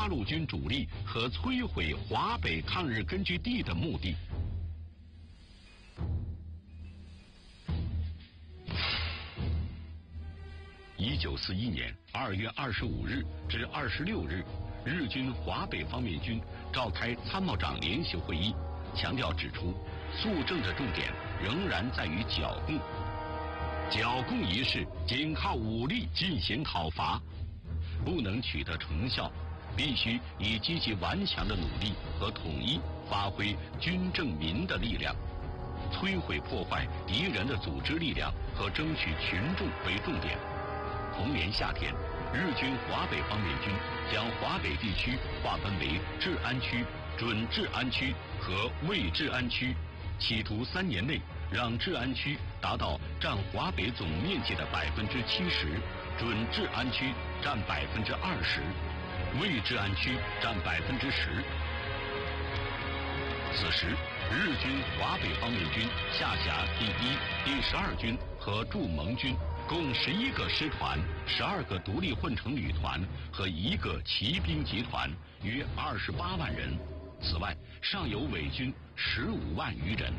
八路军主力和摧毁华北抗日根据地的目的。1941年2月25日至26日，日军华北方面军召开参谋长联席会议，强调指出，肃正的重点仍然在于剿共。剿共一事仅靠武力进行讨伐，不能取得成效，必须以积极顽强的努力和统一发挥军政民的力量，摧毁破坏敌人的组织力量和争取群众为重点。同年夏天，日军华北方面军将华北地区划分为治安区、准治安区和未治安区，企图3年内让治安区达到占华北总面积的70%，准治安区占20%，未治安区占10%。此时，日军华北方面军下辖第1、第12军和驻盟军共11个师团、12个独立混成旅团和1个骑兵集团，约28万人。此外，尚有伪军15万余人。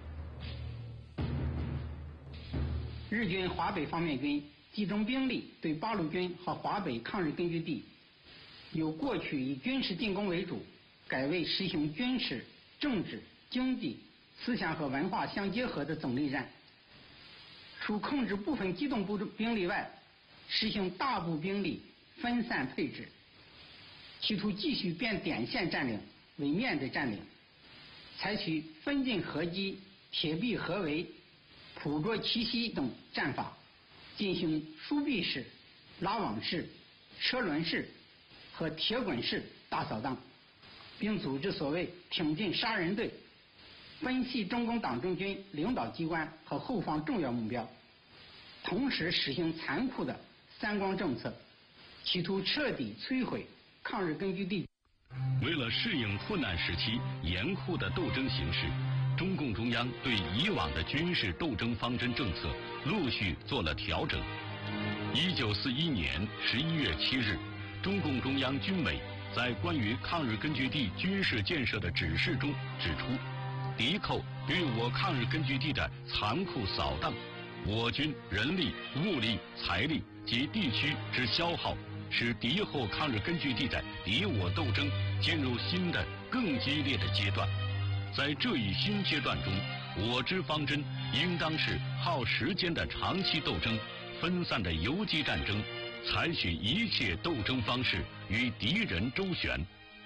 日军华北方面军集中兵力对八路军和华北抗日根据地，由过去以军事进攻为主，改为实行军事、政治、经济、思想和文化相结合的总力战。除控制部分机动兵力外，实行大部兵力分散配置，企图继续变点线占领为面的占领，采取分进合击、铁壁合围、捕捉奇袭等战法，进行疏壁式、拉网式、车轮式和铁滚式大扫荡，并组织所谓挺进杀人队，分析中共党政军领导机关和后方重要目标，同时实行残酷的三光政策，企图彻底摧毁抗日根据地。 为了适应困难时期严酷的斗争形势，中共中央对以往的军事斗争方针政策陆续做了调整。1941年11月7日，中共中央军委在关于抗日根据地军事建设的指示中指出，敌寇对我抗日根据地的残酷扫荡，我军人力、物力、财力及地区之消耗，使敌后抗日根据地的敌我斗争进入新的更激烈的阶段。在这一新阶段中，我之方针应当是耗时间的长期斗争，分散的游击战争，采取一切斗争方式与敌人周旋。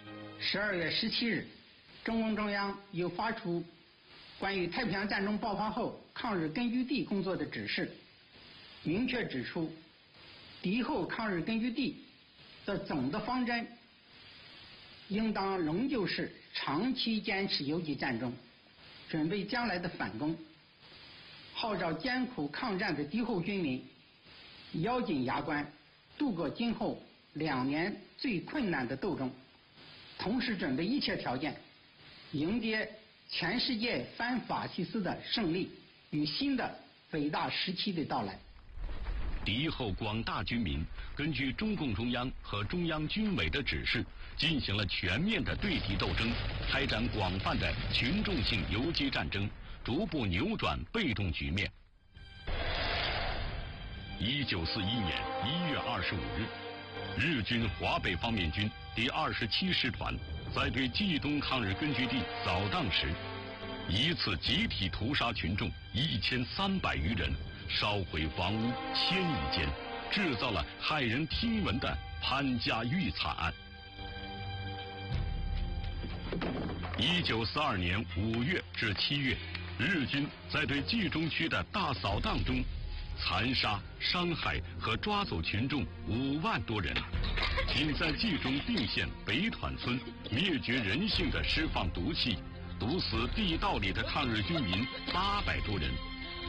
12月17日，中共中央又发出关于太平洋战争爆发后抗日根据地工作的指示，明确指出，敌后抗日根据地的总的方针应当仍旧是长期坚持游击战争，准备将来的反攻，号召艰苦抗战的敌后军民咬紧牙关，度过今后2年最困难的斗争，同时准备一切条件，迎接全世界反法西斯的胜利与新的伟大时期的到来。 敌后广大军民根据中共中央和中央军委的指示，进行了全面的对敌斗争，开展广泛的群众性游击战争，逐步扭转被动局面。1941年1月25日，日军华北方面军第27师团在对冀东抗日根据地扫荡时，一次集体屠杀群众1300余人，烧毁房屋1000余间，制造了骇人听闻的潘家峪惨案。1942年5月至7月，日军在对冀中区的大扫荡中，残杀、伤害和抓走群众5万多人，并在冀中定县北团村灭绝人性的释放毒气，毒死地道里的抗日军民800多人。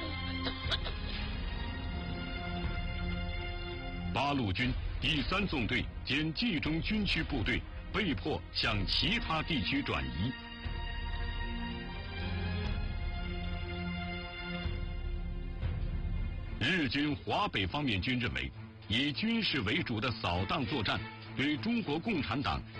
八路军第3纵队兼冀中军区部队被迫向其他地区转移。日军华北方面军认为，以军事为主的扫荡作战对中国共产党